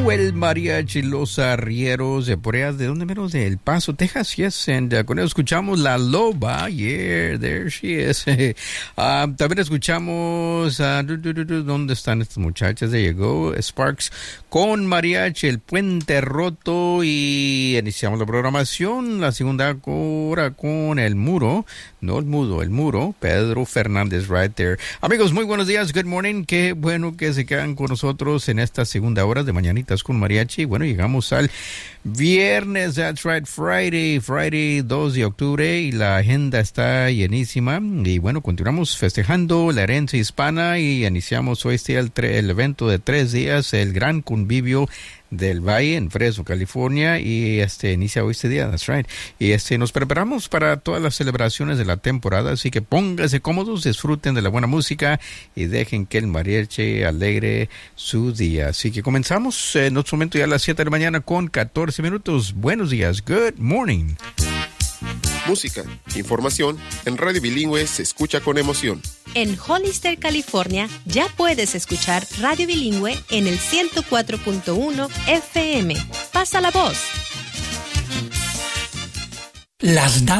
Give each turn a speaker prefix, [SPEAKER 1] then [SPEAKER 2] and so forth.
[SPEAKER 1] El mariachi Los Arrieros de por allá, ¿de dónde menos? De El Paso, Texas, yes, and con eso escuchamos La Loba, yeah, there she is. También escuchamos, ¿dónde están estas muchachas? There you go, Sparks, con mariachi, El Puente Roto, y iniciamos la programación, la segunda hora con El Muro, no el mudo, El Muro, Pedro Fernández, right there. Amigos, muy buenos días, good morning, qué bueno que se quedan con nosotros en esta segunda hora de Mañanitas con Mariachi. Bueno, llegamos al viernes, that's right, Friday 2 de octubre, y la agenda está llenísima. Y bueno, continuamos festejando la herencia hispana y iniciamos hoy el evento de 3 días, el Gran Convivio del Valle en Fresno, California, y inicia hoy este día, that's right. Y nos preparamos para todas las celebraciones de la temporada, así que pónganse cómodos, disfruten de la buena música y dejen que el mariachi alegre su día. Así que comenzamos en otro momento ya a las 7 de la mañana con 14 minutos. Buenos días, good morning.
[SPEAKER 2] Música, información, en Radio Bilingüe se escucha con emoción.
[SPEAKER 3] En Hollister, California, ya puedes escuchar Radio Bilingüe en el 104.1 FM. Pasa la voz.
[SPEAKER 4] Las